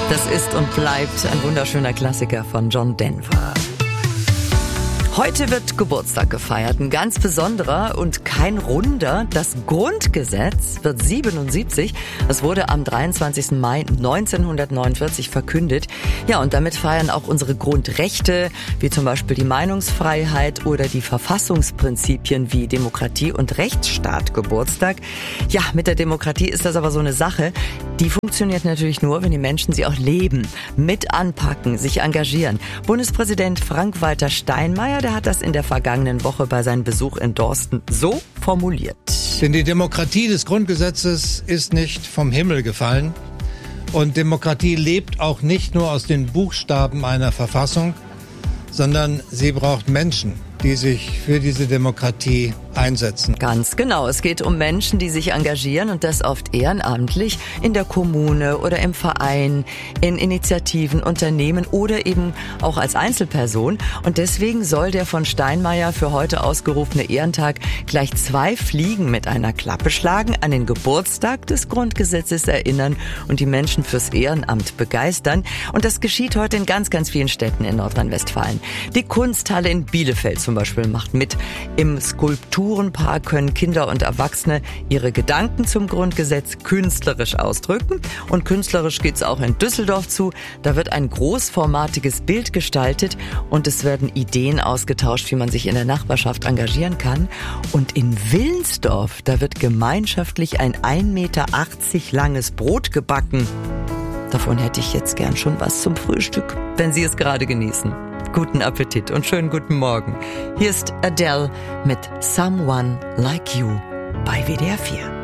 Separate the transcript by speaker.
Speaker 1: Das ist und bleibt ein wunderschöner Klassiker von John Denver. Heute wird Geburtstag gefeiert, ein ganz besonderer und kein runder. Das Grundgesetz wird 77. Das wurde am 23. Mai 1949 verkündet. Ja, und damit feiern auch unsere Grundrechte, wie zum Beispiel die Meinungsfreiheit oder die Verfassungsprinzipien wie Demokratie und Rechtsstaat Geburtstag. Ja, mit der Demokratie ist das aber so eine Sache. Die funktioniert natürlich nur, wenn die Menschen sie auch leben, mit anpacken, sich engagieren. Bundespräsident Frank-Walter Steinmeier, der hat das in der vergangenen Woche bei seinem Besuch in Dorsten so formuliert.
Speaker 2: Denn die Demokratie des Grundgesetzes ist nicht vom Himmel gefallen. Und Demokratie lebt auch nicht nur aus den Buchstaben einer Verfassung, sondern sie braucht Menschen, die sich für diese Demokratie einsetzen.
Speaker 1: Ganz genau. Es geht um Menschen, die sich engagieren und das oft ehrenamtlich in der Kommune oder im Verein, in Initiativen, Unternehmen oder eben auch als Einzelperson. Und deswegen soll der von Steinmeier für heute ausgerufene Ehrentag gleich 2 Fliegen mit einer Klappe schlagen, an den Geburtstag des Grundgesetzes erinnern und die Menschen fürs Ehrenamt begeistern. Und das geschieht heute in ganz, ganz vielen Städten in Nordrhein-Westfalen. Die Kunsthalle in Bielefeld zum Beispiel macht mit. Im Skulpturenpark können Kinder und Erwachsene ihre Gedanken zum Grundgesetz künstlerisch ausdrücken. Und künstlerisch geht's auch in Düsseldorf zu. Da wird ein großformatiges Bild gestaltet und es werden Ideen ausgetauscht, wie man sich in der Nachbarschaft engagieren kann. Und in Wilnsdorf, da wird gemeinschaftlich ein 1,80 Meter langes Brot gebacken. Davon hätte ich jetzt gern schon was zum Frühstück, wenn Sie es gerade genießen. Guten Appetit und schönen guten Morgen. Hier ist Adele mit Someone Like You bei WDR 4.